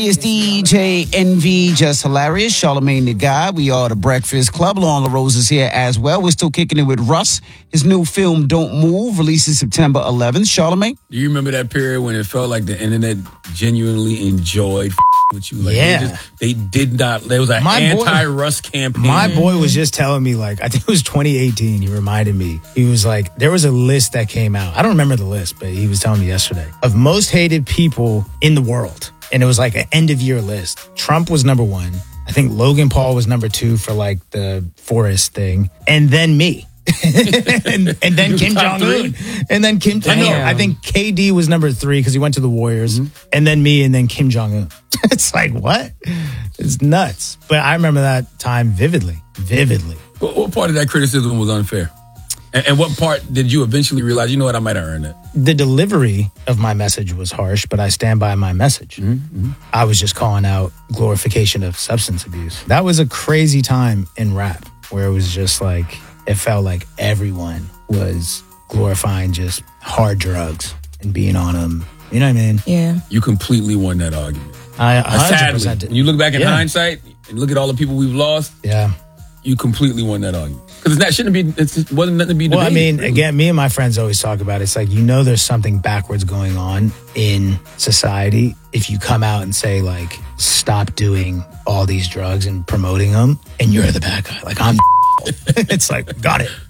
It's DJ NV, Just Hilarious, Charlamagne the Guy. We are the Breakfast Club. Lauren LaRose is here as well. We're still kicking it with Russ. His new film, Don't Move, releases September 11th. Charlamagne? Do you remember that period when it felt like the internet genuinely enjoyed with you? Like Yeah. they did not. There was an anti-Russ campaign. My boy was just telling me, like, I think it was 2018. He reminded me. He was like, there was a list that came out. I don't remember the list, but he was telling me yesterday of most hated people in the world. And it was like an end of year list. Trump was number one. I think Logan Paul was number two for like the forest thing. And then me. and then Kim Jong-un. And then Kim Jong-un. I think KD was number three because he went to the Warriors. Mm-hmm. And then me and then Kim Jong-un. It's like, what? It's nuts. But I remember that time vividly. Vividly. What part of that criticism was unfair? And what part did you eventually realize, you know what, I might have earned it? The delivery of my message was harsh, but I stand by my message. Mm-hmm. I was just calling out glorification of substance abuse. That was a crazy time in rap where it was just like, it felt like everyone was glorifying just hard drugs and being on them. You know what I mean? Yeah. You completely won that argument. I 100% sadly, did. when you look back in hindsight and look at all the people we've lost, you completely won that argument. Because it wasn't nothing to be debated. Well, I mean, really. Again, me and my friends always talk about it. It's like, there's something backwards going on in society if you come out and say, like, stop doing all these drugs and promoting them, and you're the bad guy. Like, I'm It's like, got it.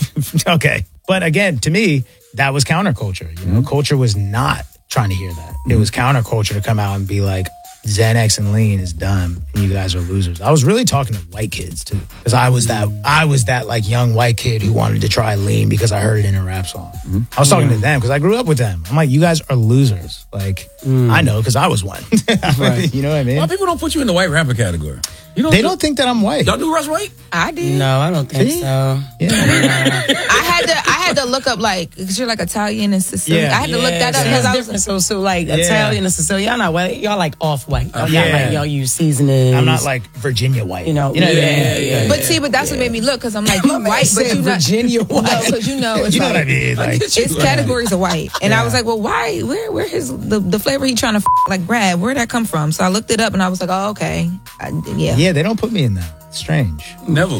Okay. But again, to me, that was counterculture. Culture was not trying to hear that. It was counterculture to come out and be like, Xanax and lean is dumb and you guys are losers. I was really talking to white kids too, because I was that like young white kid who wanted to try lean because I heard it in a rap song. Mm-hmm. I was talking to them because I grew up with them. I'm like, you guys are losers. Like, I know because I was one. Right. You know what I mean? Why people don't put you in the white rapper category? They don't think that I'm white. Y'all do Russ white? I did. No, I don't think so. Yeah. I had to look up, like, because you're like Italian and Sicilian. I had to look that up because I was different. So like Italian and Sicilian, y'all not white. Y'all like off white. Y'all use seasonings. I'm not like Virginia white. You know. But that's what made me look, because I'm like, you white, but you not Virginia white. Because it's you know like, what I mean? Like, it's categories of white, and I was like, well, why? Where his the flavor he trying to like Brad? Where'd that come from? So I looked it up, and I was like, oh, okay, Yeah, they don't put me in that. It's strange. Never.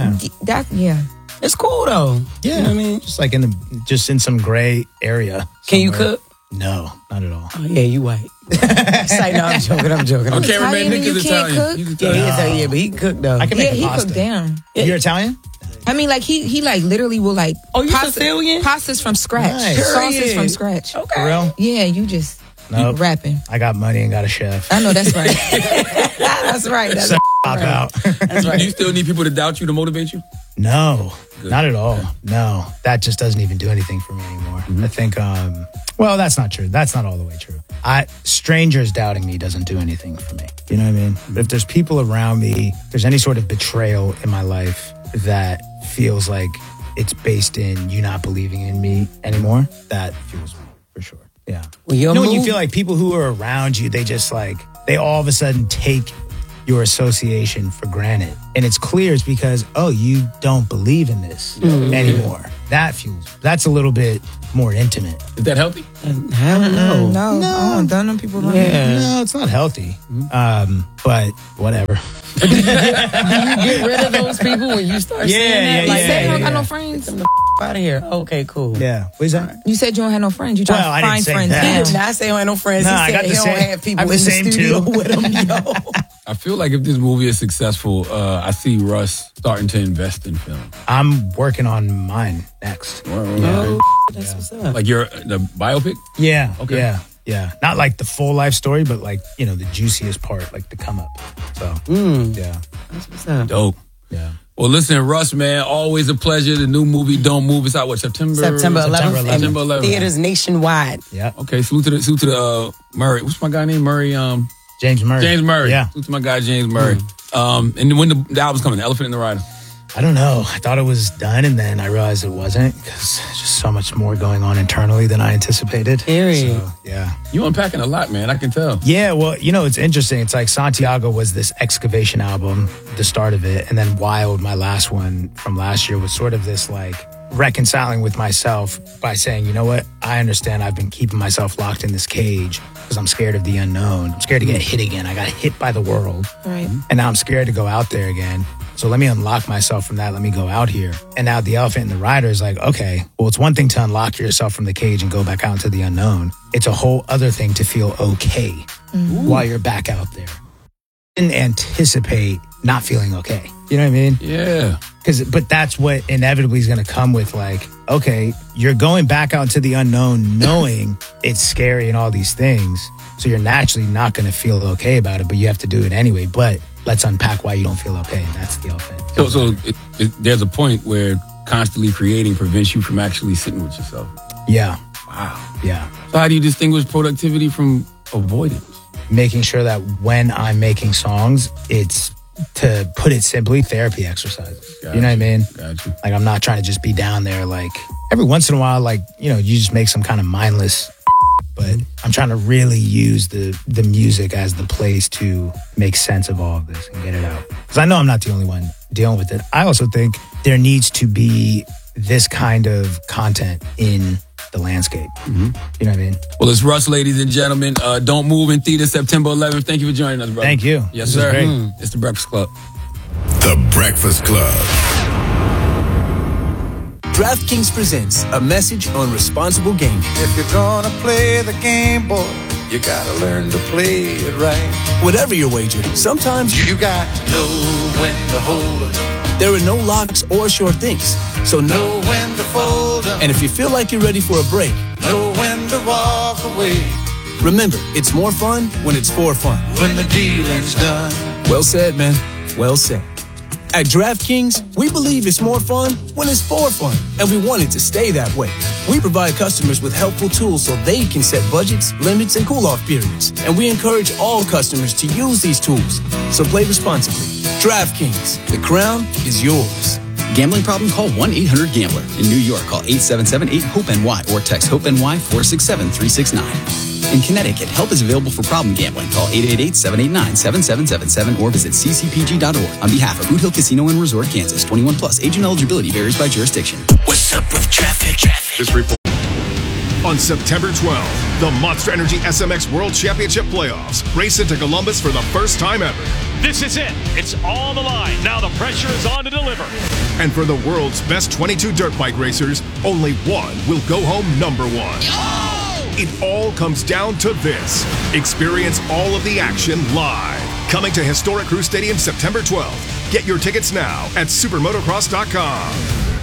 It's cool though. Yeah, you know what I mean, just in some gray area. Can you cook? No, not at all. Oh, yeah, you white. It's like, no, I'm joking. On cameraman, Nick is Italian. Yeah, but he can cook though. I can make a he pasta. cooked down. You're Italian? I mean, like he like literally will like. Oh, you Sicilian? Pastas from scratch. Nice. Sauces from scratch. Okay. For real? Yeah, you just rapping. I got money and got a chef. I know that's right. That's right. That's Pop out. That's right. Do you still need people to doubt you to motivate you? No, not at all. No, that just doesn't even do anything for me anymore. I think, well, that's not true. That's not all the way true. Strangers doubting me doesn't do anything for me. You know what I mean? But if there's people around me, if there's any sort of betrayal in my life that feels like it's based in you not believing in me anymore, that fuels me for sure. Yeah. Well, when you feel like people who are around you, they just like, they all of a sudden take your association for granted. And it's clear it's because, you don't believe in this anymore. That fuels. That's a little bit more intimate. Is that healthy? I don't know. No, I don't done them people. No, it's not healthy. But whatever. Do you get rid of those people when you start saying that? Like, you don't got no friends. Get them the out of here. Okay, cool. Yeah. What is that? You said you don't have no friends. You trying Well, I to didn't find say friends. that. He did not say he don't have no friends. No, He I said got he the don't same- have people I in have the the same studio too. with him, yo. I feel like if this movie is successful, I see Russ starting to invest in film. I'm working on mine next. Oh, that's what's up. Like the biopic? Yeah. Okay. Yeah. Not like the full life story, but like, the juiciest part, like the come up. So, yeah. That's what's up. Dope. Yeah. Well, listen, Russ, man, always a pleasure. The new movie, Don't Move. It's out, September 11th. September 11th. Theaters nationwide. Yeah. Okay, salute to the Murray. What's my guy named Murray? James Murray. James Murray. Yeah. Salute to my guy, James Murray. And when the album's coming, The Elephant and the Rider. I don't know. I thought it was done, and then I realized it wasn't because there's just so much more going on internally than I anticipated. Period. So, yeah. You unpacking a lot, man. I can tell. Yeah, well, it's interesting. It's like Santiago was this excavation album, the start of it, and then Wild, my last one from last year, was sort of this like reconciling with myself by saying, you know what? I understand I've been keeping myself locked in this cage because I'm scared of the unknown. I'm scared to get hit again. I got hit by the world. Right. And now I'm scared to go out there again. So let me unlock myself from that. Let me go out here. And now the elephant in the rider is like, okay, well, it's one thing to unlock yourself from the cage and go back out into the unknown. It's a whole other thing to feel okay while you're back out there. Didn't anticipate not feeling okay. You know what I mean? Yeah. But that's what inevitably is going to come with, like, okay, you're going back out into the unknown knowing it's scary and all these things. So you're naturally not going to feel okay about it, but you have to do it anyway. But let's unpack why you don't feel okay. And that's the elephant. So there's a point where constantly creating prevents you from actually sitting with yourself. Yeah. Wow. Yeah. So how do you distinguish productivity from avoidance? Making sure that when I'm making songs, it's, to put it simply, therapy exercises. You know what I mean? Gotcha. Like, I'm not trying to just be down there. Like, every once in a while, like, you know, you just make some kind of mindless, but I'm trying to really use the music as the place to make sense of all of this and get it out. Because I know I'm not the only one dealing with it. I also think there needs to be this kind of content in the landscape. You know what I mean? Well, it's Russ, ladies and gentlemen. Don't Move in theater September 11th. Thank you for joining us, brother. Thank you. Yes, This sir. is great. It's The Breakfast Club. The Breakfast Club. DraftKings presents a message on responsible gaming. If you're gonna play the game, boy, you gotta learn to play it right. Whatever your wager, sometimes You got to know when to hold 'em, there are no locks or sure things. So know when to fold 'em, And if you feel like you're ready for a break, know when to walk away. remember, it's more fun when it's for fun. When the dealing's done, Well said, man. Well said. At DraftKings, we believe it's more fun when it's for fun, and we want it to stay that way. We provide customers with helpful tools so they can set budgets, limits, and cool-off periods. And we encourage all customers to use these tools. So play responsibly. DraftKings, the crown is yours. Gambling problem? Call 1-800-GAMBLER. In New York, call 877-8-HOPE-NY or text HOPE-NY 467-369. In Connecticut, help is available for problem gambling. Call 888-789-7777 or visit ccpg.org. On behalf of Boot Hill Casino and Resort, Kansas, 21 plus. Age and eligibility varies by jurisdiction. What's up with traffic? This report. On September 12th, the Monster Energy SMX World Championship Playoffs race into Columbus for the first time ever. This is it. It's on the line. Now the pressure is on to deliver. And for the world's best 22 dirt bike racers, only one will go home number one. It all comes down to this. Experience all of the action live. Coming to Historic Crew Stadium September 12th. Get your tickets now at supermotocross.com.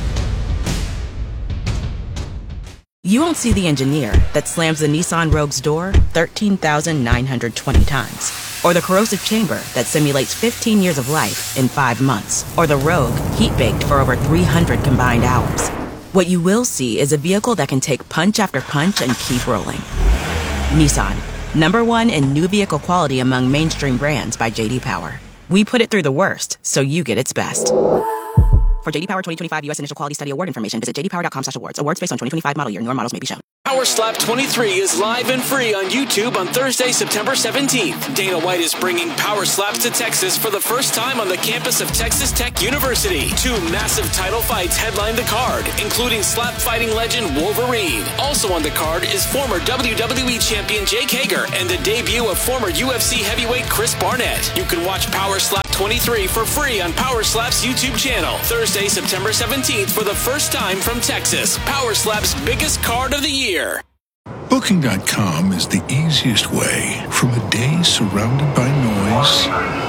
You won't see the engineer that slams the Nissan Rogue's door 13,920 times. Or the corrosive chamber that simulates 15 years of life in 5 months. Or the Rogue heat-baked for over 300 combined hours. What you will see is a vehicle that can take punch after punch and keep rolling. Nissan, #1 in new vehicle quality among mainstream brands by J.D. Power. We put it through the worst, so you get its best. For J.D. Power 2025 U.S. Initial Quality Study Award information, visit jdpower.com/awards. Awards based on 2025 model year. Newer models may be shown. Power Slap 23 is live and free on YouTube on Thursday, September 17th. Dana White is bringing Power Slaps to Texas for the first time on the campus of Texas Tech University. 2 massive title fights headline the card, including slap fighting legend Wolverine. Also on the card is former WWE champion Jake Hager and the debut of former UFC heavyweight Chris Barnett. You can watch Power Slap 23 for free on Power Slap's YouTube channel. Thursday, September 17th for the first time from Texas. Power Slap's biggest card of the year. Booking.com is the easiest way from a day surrounded by noise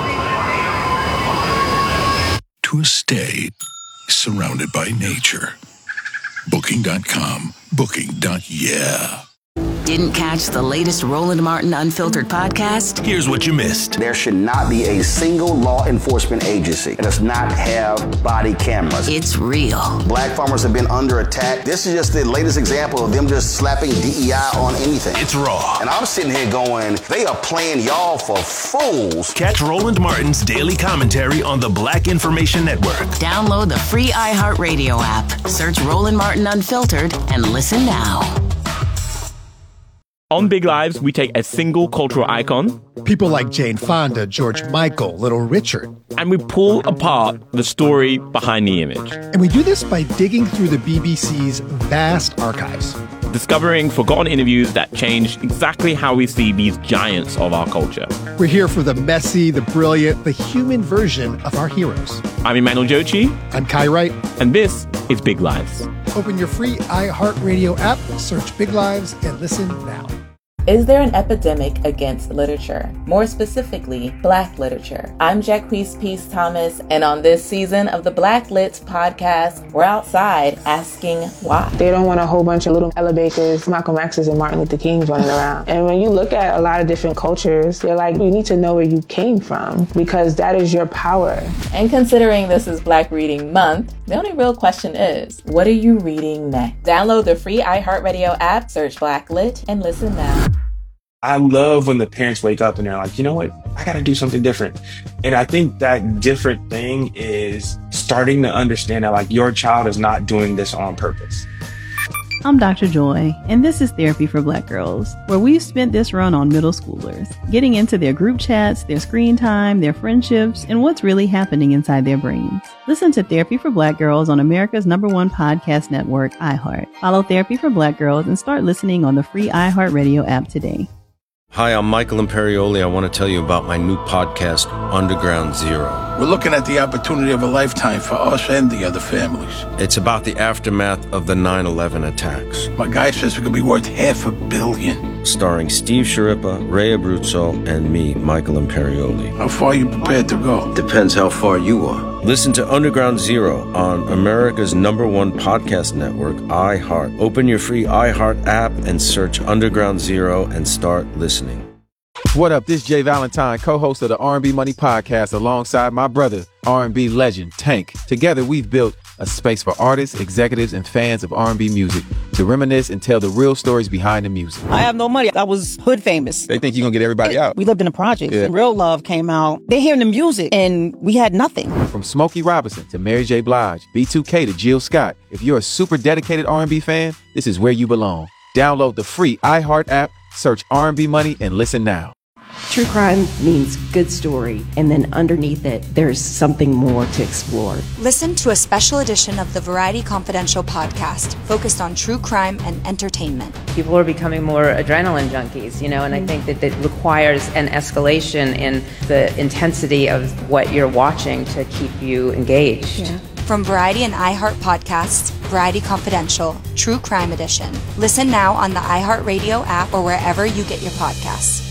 to a stay surrounded by nature. Booking.com. Booking.yeah. Didn't catch the latest Roland Martin Unfiltered podcast? Here's what you missed. There should not be a single law enforcement agency that does not have body cameras. It's real. Black farmers have been under attack. This is just the latest example of them just slapping DEI on anything. It's raw. And I'm sitting here going, they are playing y'all for fools. Catch Roland Martin's daily commentary on the Black Information Network. Download the free iHeartRadio app. Search Roland Martin Unfiltered and listen now. On Big Lives, we take a single cultural icon, people like Jane Fonda, George Michael, Little Richard, and we pull apart the story behind the image. And we do this by digging through the BBC's vast archives, discovering forgotten interviews that changed exactly how we see these giants of our culture. We're here for the messy, the brilliant, the human version of our heroes. I'm Emmanuel Jochi. I'm Kai Wright. And this is Big Lives. Open your free iHeartRadio app, search Big Lives, and listen now. Is there an epidemic against literature? More specifically, Black literature. I'm Jacquees Peace Thomas, and on this season of the Black Lit podcast, we're outside asking why. They don't want a whole bunch of little Ella Bakers, Malcolm X's, and Martin Luther Kings running around. And when you look at a lot of different cultures, they're like, you need to know where you came from, because that is your power. And considering this is Black Reading Month, the only real question is, what are you reading next? Download the free iHeartRadio app, search Black Lit, and listen now. I love when the parents wake up and they're like, you know what? I got to do something different. And I think that different thing is starting to understand that, like, your child is not doing this on purpose. I'm Dr. Joy, and this is Therapy for Black Girls, where we've spent this run on middle schoolers, getting into their group chats, their screen time, their friendships, and what's really happening inside their brains. Listen to Therapy for Black Girls on America's #1 podcast network, iHeart. Follow Therapy for Black Girls and start listening on the free iHeartRadio app today. Hi, I'm Michael Imperioli. I want to tell you about my new podcast, Underground Zero. We're looking at the opportunity of a lifetime for us and the other families. It's about the aftermath of the 9/11 attacks. My guy says it could be worth $500 million. Starring Steve Sciarippa, Ray Abruzzo, and me, Michael Imperioli. How far are you prepared to go? Depends how far you are. Listen to Underground Zero on America's #1 podcast network, iHeart. Open your free iHeart app and search Underground Zero and start listening. What up? This is Jay Valentine, co-host of the R&B Money Podcast, alongside my brother, R&B legend Tank. Together, we've built a space for artists, executives, and fans of R&B music to reminisce and tell the real stories behind the music. I have no money. I was hood famous. They think you're going to get everybody out. We lived in a project. Yeah. Real Love came out. They hearing the music, and we had nothing. From Smokey Robinson to Mary J. Blige, B2K to Jill Scott, if you're a super dedicated R&B fan, this is where you belong. Download the free iHeart app, search R&B Money, and listen now. True crime means good story, and then underneath it, there's something more to explore. Listen to a special edition of the Variety Confidential podcast focused on true crime and entertainment. People are becoming more adrenaline junkies, and I think that it requires an escalation in the intensity of what you're watching to keep you engaged. Yeah. From Variety and iHeart podcasts, Variety Confidential, True Crime Edition. Listen now on the iHeartRadio app or wherever you get your podcasts.